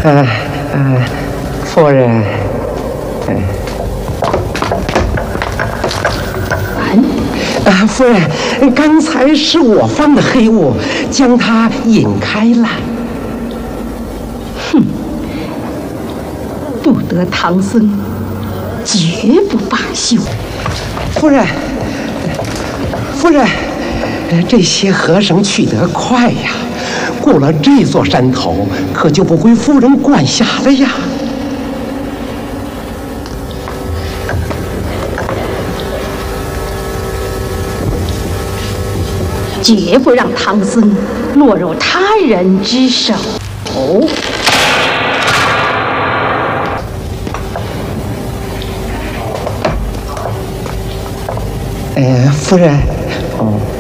夫人，夫人，刚才是我放的黑雾，将它引开了。 哼，不得唐僧绝不罢休。 夫人，这些和尚去得快呀，过了这座山头，可就不归夫人管辖了呀。 绝不让唐僧落入他人之手。 夫人。